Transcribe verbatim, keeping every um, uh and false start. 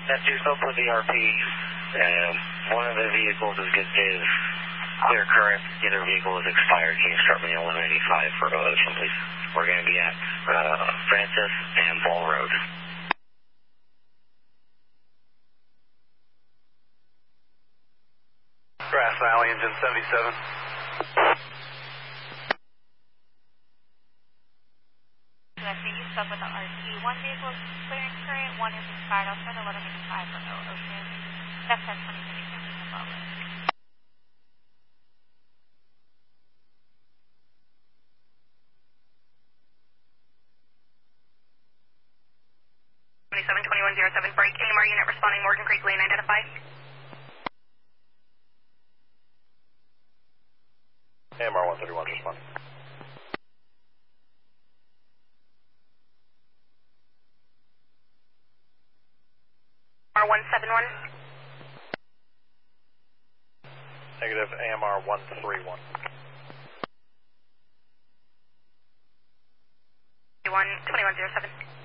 That's you spoke with the R P. Um, one of the vehicles is, good, is clear current. The other vehicle is expired. Can you start me on eleven eighty-five for evaluation, please? We're going to be at uh, Francis and Ball Road. Grass Valley, engine seventy-seven. Let's see, you spoke with the R T. One vehicle is clearing current, one is expired. I'll send eleven eighty-five for Ocean. That's at twenty twenty-six in the Ball Road. twenty-seven twenty-one oh seven, break. A M R unit responding, Morgan Creek Lane identified. A M R one thirty-one, responding. R one seven one. Negative, A M R one three one. twenty-one oh seven.